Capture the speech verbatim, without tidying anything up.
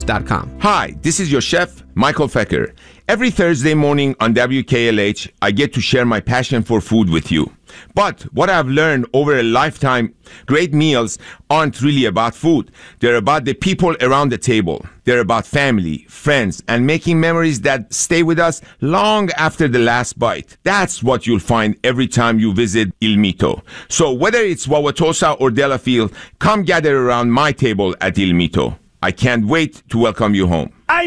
dot com. Hi, this is your chef, Michael Fecker. Every Thursday morning on W K L H, I get to share my passion for food with you. But what I've learned over a lifetime, great meals aren't really about food. They're about the people around the table. They're about family, friends, and making memories that stay with us long after the last bite. That's what you'll find every time you visit Il Mito. So whether it's Wauwatosa or Delafield, come gather around my table at Il Mito. I can't wait to welcome you home.